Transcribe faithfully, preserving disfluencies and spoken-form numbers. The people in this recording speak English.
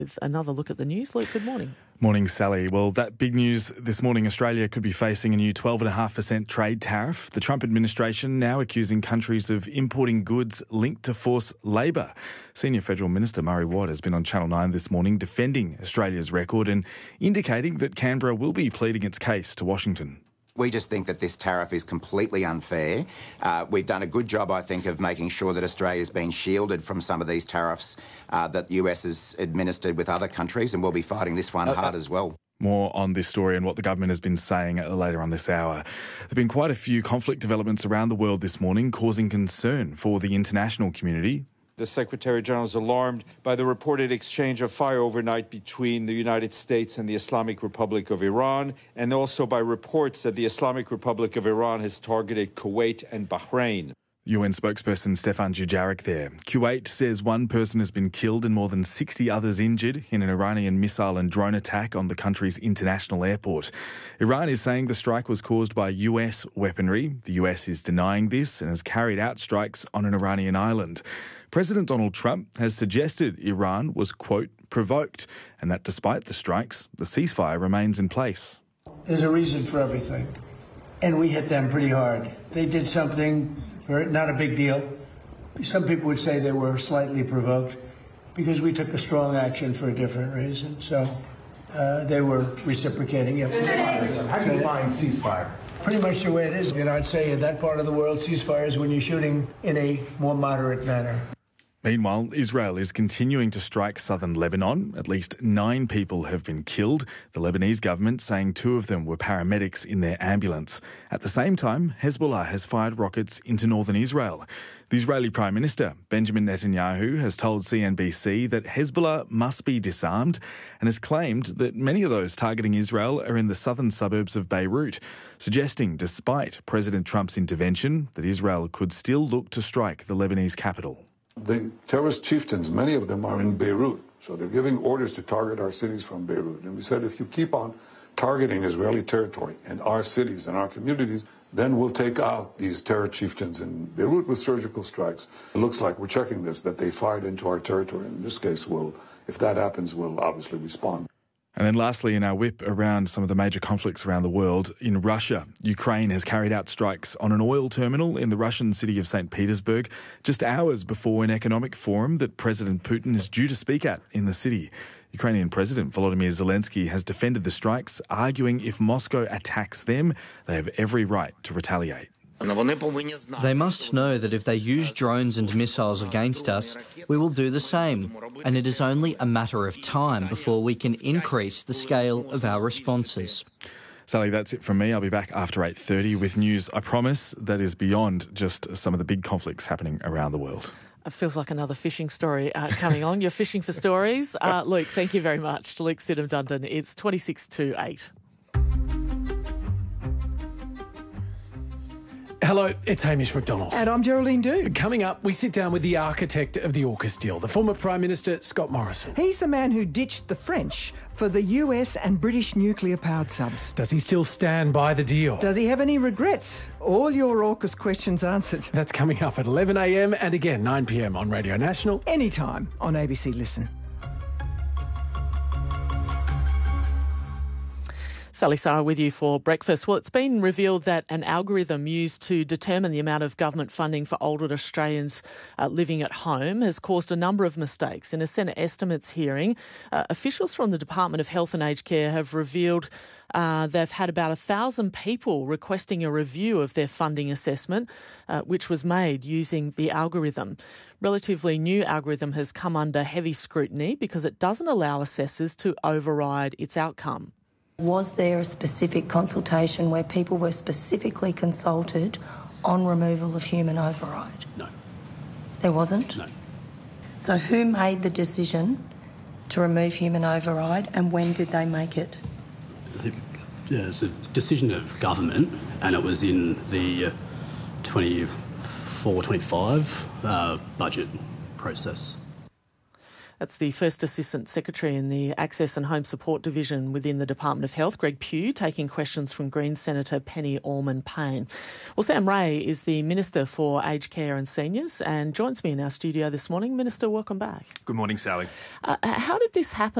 With another look at the news. Luke, good morning. Morning, Sally. Well, that big news this morning, Australia could be facing a new twelve point five percent trade tariff. The Trump administration now accusing countries of importing goods linked to forced labour. Senior Federal Minister Murray Watt has been on Channel nine this morning defending Australia's record and indicating that Canberra will be pleading its case to Washington. We just think that this tariff is completely unfair. Uh, we've done a good job, I think, of making sure that Australia's been shielded from some of these tariffs uh, that the U S has administered with other countries, and we'll be fighting this one uh, hard uh, as well. More on this story and what the government has been saying later on this hour. There have been quite a few conflict developments around the world this morning, causing concern for the international community. The Secretary-General is alarmed by the reported exchange of fire overnight between the United States and the Islamic Republic of Iran, and also by reports that the Islamic Republic of Iran has targeted Kuwait and Bahrain. U N spokesperson Stefan Dujarric there. Kuwait says one person has been killed and more than sixty others injured in an Iranian missile and drone attack on the country's international airport. Iran is saying the strike was caused by U S weaponry. The U S is denying this and has carried out strikes on an Iranian island. President Donald Trump has suggested Iran was, quote, provoked, and that despite the strikes, the ceasefire remains in place. There's a reason for everything, and we hit them pretty hard. They did something, very, not a big deal. Some people would say they were slightly provoked because we took a strong action for a different reason. So uh, they were reciprocating it. How do you define ceasefire? Pretty much the way it is. You know, I'd say in that part of the world, ceasefire is when you're shooting in a more moderate manner. Meanwhile, Israel is continuing to strike southern Lebanon. At least nine people have been killed, the Lebanese government saying two of them were paramedics in their ambulance. At the same time, Hezbollah has fired rockets into northern Israel. The Israeli Prime Minister, Benjamin Netanyahu, has told C N B C that Hezbollah must be disarmed and has claimed that many of those targeting Israel are in the southern suburbs of Beirut, suggesting, despite President Trump's intervention, that Israel could still look to strike the Lebanese capital. The terrorist chieftains, many of them are in Beirut, so they're giving orders to target our cities from Beirut. And we said if you keep on targeting Israeli territory and our cities and our communities, then we'll take out these terror chieftains in Beirut with surgical strikes. It looks like we're checking this, that they fired into our territory. In this case, we'll, if that happens, we'll obviously respond. And then lastly, in our whip around some of the major conflicts around the world, in Russia, Ukraine has carried out strikes on an oil terminal in the Russian city of Saint Petersburg just hours before an economic forum that President Putin is due to speak at in the city. Ukrainian President Volodymyr Zelensky has defended the strikes, arguing if Moscow attacks them, they have every right to retaliate. They must know that if they use drones and missiles against us, we will do the same, and it is only a matter of time before we can increase the scale of our responses. Sally, that's it from me. I'll be back after eight thirty with news, I promise, that is beyond just some of the big conflicts happening around the world. It feels like another fishing story uh, coming on. You're fishing for stories. Uh, Luke, thank you very much. Luke Sidham Dundon, it's twenty-six to eight. Hello, it's Hamish McDonald. And I'm Geraldine Doogue. Coming up, we sit down with the architect of the AUKUS deal, the former Prime Minister Scott Morrison. He's the man who ditched the French for the U S and British nuclear-powered subs. Does he still stand by the deal? Does he have any regrets? All your AUKUS questions answered. That's coming up at eleven a m and again nine p m on Radio National. Anytime on A B C Listen. Sally Sarah with you for breakfast. Well, it's been revealed that an algorithm used to determine the amount of government funding for older Australians uh, living at home has caused a number of mistakes. In a Senate estimates hearing, uh, officials from the Department of Health and Aged Care have revealed uh, they've had about a thousand people requesting a review of their funding assessment, uh, which was made using the algorithm. Relatively new algorithm has come under heavy scrutiny because it doesn't allow assessors to override its outcome. Was there a specific consultation where people were specifically consulted on removal of human override? No. There wasn't? No. So who made the decision to remove human override and when did they make it? It's a decision of government and it was in the twenty-four twenty-five uh, budget process. That's the First Assistant Secretary in the Access and Home Support Division within the Department of Health, Greg Pugh, taking questions from Green Senator Penny Allman-Payne. Well, Sam Ray is the Minister for Aged Care and Seniors and joins me in our studio this morning. Minister, welcome back. Good morning, Sally. Uh, how did this happen?